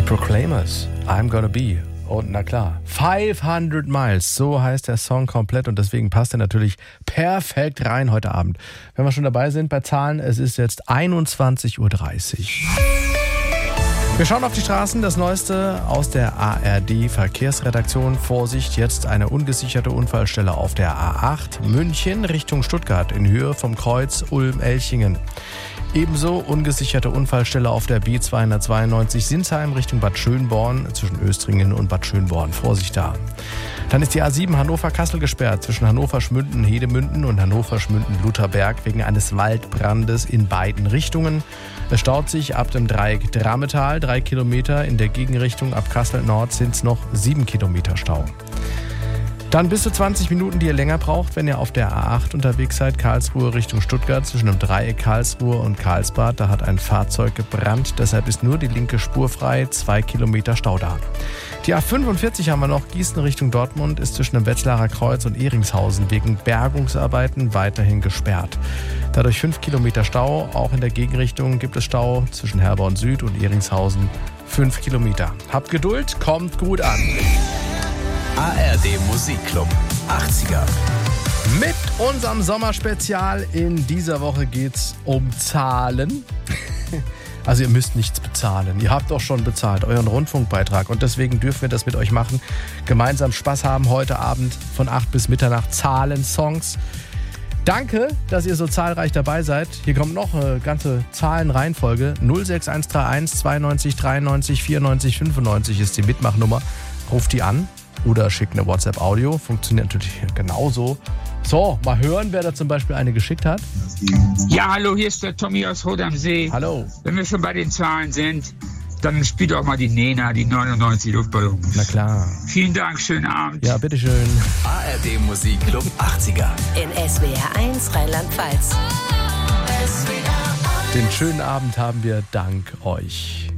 Proclaimers, I'm Gonna Be. Und na klar, 500 Miles, so heißt der Song komplett und deswegen passt er natürlich perfekt rein heute Abend. Wenn wir schon dabei sind bei Zahlen, es ist jetzt 21.30 Uhr. Wir schauen auf die Straßen, das Neueste aus der ARD-Verkehrsredaktion. Vorsicht, jetzt eine ungesicherte Unfallstelle auf der A8 München Richtung Stuttgart in Höhe vom Kreuz Ulm-Elchingen. Ebenso ungesicherte Unfallstelle auf der B292 Sinsheim Richtung Bad Schönborn zwischen Östringen und Bad Schönborn. Vorsicht da. Dann ist die A7 Hannover-Kassel gesperrt zwischen Hannover-Schmünden-Hedemünden und Hannover-Schmünden-Lutherberg wegen eines Waldbrandes in beiden Richtungen. Es staut sich ab dem Dreieck Drametal 3 Kilometer. In der Gegenrichtung ab Kassel Nord sind es noch 7 Kilometer Stau. Dann bis zu 20 Minuten, die ihr länger braucht, wenn ihr auf der A8 unterwegs seid, Karlsruhe Richtung Stuttgart, zwischen dem Dreieck Karlsruhe und Karlsbad. Da hat ein Fahrzeug gebrannt, deshalb ist nur die linke Spur frei, 2 Kilometer Stau da. Die A45 haben wir noch, Gießen Richtung Dortmund, ist zwischen dem Wetzlarer Kreuz und Ehringshausen wegen Bergungsarbeiten weiterhin gesperrt. Dadurch 5 Kilometer Stau, auch in der Gegenrichtung gibt es Stau zwischen Herborn Süd und Ehringshausen, 5 Kilometer. Habt Geduld, kommt gut an. ARD Musikclub 80er. Mit unserem Sommerspezial in dieser Woche geht's um Zahlen. Also ihr müsst nichts bezahlen. Ihr habt doch schon bezahlt, euren Rundfunkbeitrag. Und deswegen dürfen wir das mit euch machen. Gemeinsam Spaß haben heute Abend von 8 bis Mitternacht. Zahlen-Songs. Danke, dass ihr so zahlreich dabei seid. Hier kommt noch eine ganze Zahlenreihenfolge. 06131 92 93 94 95 ist die Mitmachnummer. Ruft die an. Oder schickt eine WhatsApp-Audio. Funktioniert natürlich genauso. So, mal hören, wer da zum Beispiel eine geschickt hat. Ja, hallo, hier ist der Tommy aus Rot am See. Hallo. Wenn wir schon bei den Zahlen sind, dann spielt auch mal die Nena, die 99 Luftballons. Na klar. Vielen Dank, schönen Abend. Ja, bitteschön. ARD Musikclub 80er. In SWR 1 Rheinland-Pfalz. Den schönen Abend haben wir dank euch.